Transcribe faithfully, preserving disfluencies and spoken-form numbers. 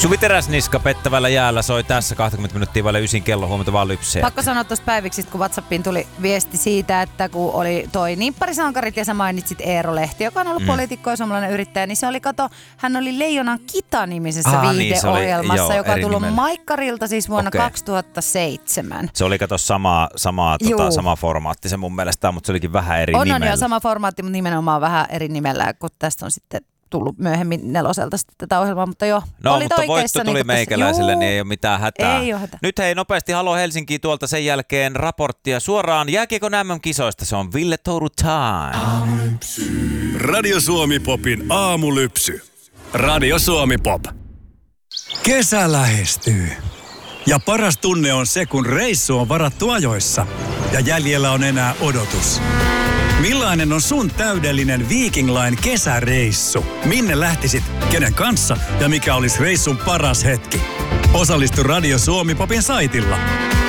Suvi Teräsniska pettävällä jäällä soi tässä kaksikymmentä minuuttia vaille ysin kello, huomenta vaan lypseä. Pakko sanoa tuossa päiviksi, kun WhatsAppiin tuli viesti siitä, että kun oli toi Nimpparisankarit ja sä mainitsit Eero Lehti, joka on ollut mm. poliitikko ja suomalainen yrittäjä, niin se oli, kato, hän oli Leijonan Kita-nimisessä ah, viihdeohjelmassa, niin, joka on tullut nimellä. Maikkarilta siis vuonna okay. kaksituhattaseitsemän. Se oli, kato, sama, sama, tota, sama formaatti se mun mielestä, mutta se olikin vähän eri on, nimellä. On jo sama formaatti, mutta nimenomaan vähän eri nimellä, kun tästä on sitten tullut myöhemmin neloselta tätä ohjelmaa, mutta joo. No, mutta voitto tuli niin meikäläiselle, niin ei ole mitään hätää. Ei ole hätää. Nyt hei, nopeasti Halo Helsinkiin tuolta sen jälkeen raporttia suoraan jääkiekon M M-kisoista. Se on Ville Touru Time. Radio Suomi Popin aamulypsy. Radio Suomi Pop. Kesä lähestyy. Ja paras tunne on se, kun reissu on varattu ajoissa ja jäljellä on enää odotus. Millainen on sun täydellinen Viking Line kesäreissu? Minne lähtisit, kenen kanssa ja mikä olisi reissun paras hetki? Osallistu Radio Suomi Popin saitilla.